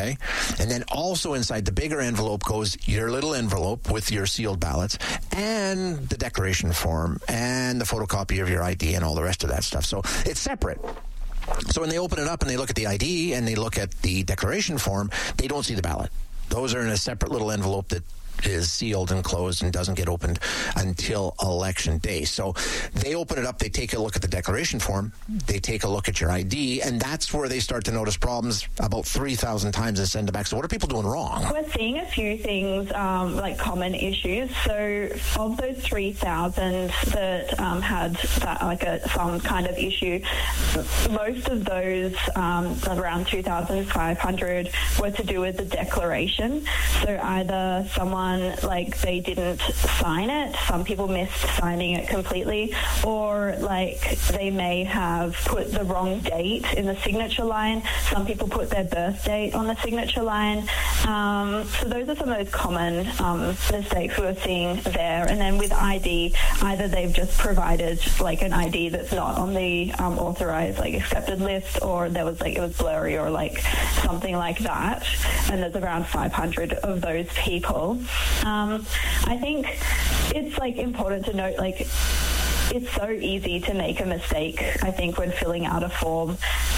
okay? And then also inside the bigger envelope goes your little envelope with your sealed ballots and the declaration form and the photocopy of your ID and all the rest of that stuff. So it's separate. So when they open it up and they look at the ID and they look at the declaration form, they don't see the ballot. Those are in a separate little envelope that is sealed and closed and doesn't get opened until election day. So they open it up, they take a look at the declaration form, they take a look at your ID, and that's where they start to notice problems about 3,000 times and send it back. So what are people doing wrong? We're seeing a few things, like common issues. So of those 3,000 that had that, some kind of issue, most of those, around 2,500, were to do with the declaration. So either someone, they didn't sign it, some people missed signing it completely, or they may have put the wrong date in the signature line. Some people put their birth date on the signature line. So those are some of those common mistakes we're seeing there. And then with ID, either they've just provided an ID that's not on the authorized accepted list, or there was it was blurry or something like that. And there's around 500 of those people. I think it's important to note it's so easy to make a mistake, I think, when filling out a form.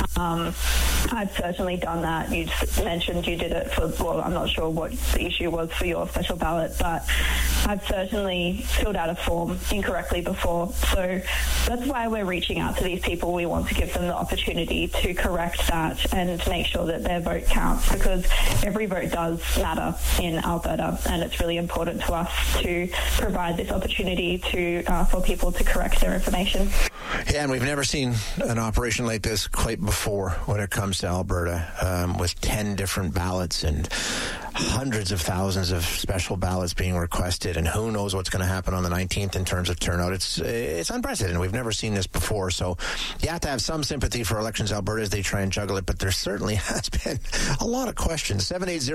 I've certainly done that. You just mentioned you did it I'm not sure what the issue was for your special ballot, but I've certainly filled out a form incorrectly before. So that's why we're reaching out to these people. We want to give them the opportunity to correct that and make sure that their vote counts, because every vote does matter in Alberta, and it's really important to us to provide this opportunity for people to correct their information. Yeah, and we've never seen an operation like this quite before when it comes to Alberta, with 10 different ballots and hundreds of thousands of special ballots being requested, and who knows what's going to happen on the 19th in terms of turnout. It's unprecedented. We've never seen this before, so you have to have some sympathy for Elections Alberta as they try and juggle it, but there certainly has been a lot of questions.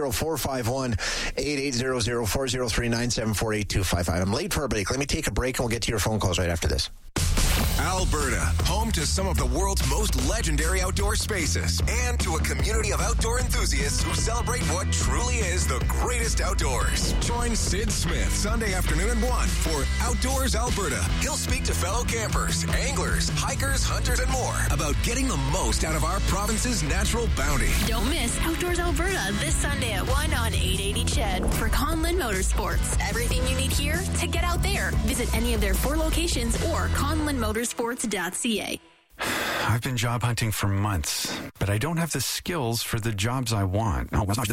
780-451-8800, 403-974-8255. I'm late for a break. Let me take a break and we'll get to your phone calls right after this. Alberta, home to some of the world's most legendary outdoor spaces, and to a community of outdoor enthusiasts who celebrate what truly is the greatest outdoors. Join Sid Smith Sunday afternoon at 1 for Outdoors Alberta. He'll speak to fellow campers, anglers, hikers, hunters, and more about getting the most out of our province's natural bounty. Don't miss Outdoors Alberta this Sunday at 1 on 880 CHED for Conlin Motorsports. Everything you need here to get out there. Visit any of their 4 locations or conlinmotorsports.ca. I've been job hunting for months, but I don't have the skills for the jobs I want.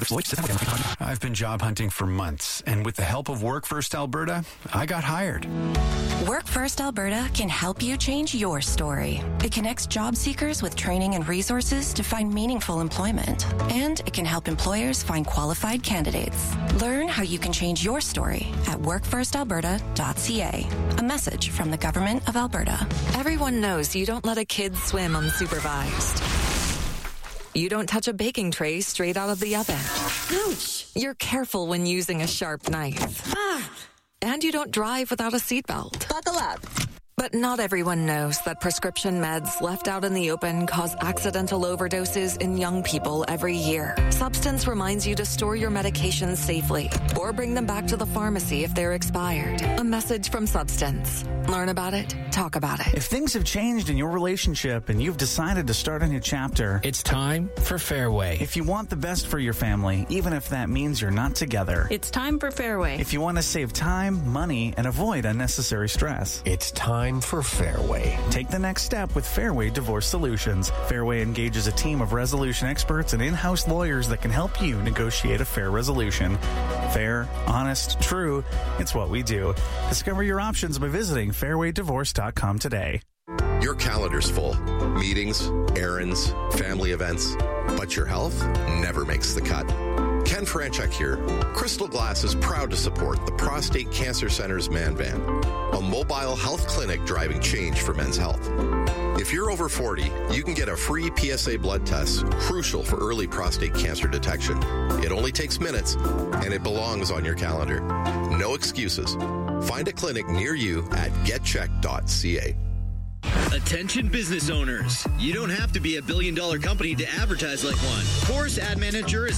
I've been job hunting for months, and with the help of Work First Alberta, I got hired. Work First Alberta can help you change your story. It connects job seekers with training and resources to find meaningful employment, and it can help employers find qualified candidates. Learn how you can change your story at workfirstalberta.ca. A message from the Government of Alberta. Everyone knows you don't let a kid swim unsupervised. You don't touch a baking tray straight out of the oven. Ouch! You're careful when using a sharp knife. And you don't drive without a seatbelt. Buckle up. But not everyone knows that prescription meds left out in the open cause accidental overdoses in young people every year. Substance reminds you to store your medications safely or bring them back to the pharmacy if they're expired. A message from Substance. Learn about it, talk about it. If things have changed in your relationship and you've decided to start a new chapter, it's time for Fairway. If you want the best for your family, even if that means you're not together, it's time for Fairway. If you want to save time, money, and avoid unnecessary stress, it's time for Fairway. Take the next step with Fairway Divorce Solutions. Fairway engages a team of resolution experts and in-house lawyers that can help you negotiate a fair resolution. Fair, honest, true, it's what we do. Discover your options by visiting fairwaydivorce.com today. Your calendar's full. Meetings, errands, family events. But your health never makes the cut. Ken Franchuk here. Crystal Glass is proud to support the Prostate Cancer Center's Man Van, a mobile health clinic driving change for men's health. If you're over 40, you can get a free PSA blood test, crucial for early prostate cancer detection. It only takes minutes, and it belongs on your calendar. No excuses. Find a clinic near you at getcheck.ca. Attention business owners. You don't have to be a billion-dollar company to advertise like one. Chorus Ad Manager is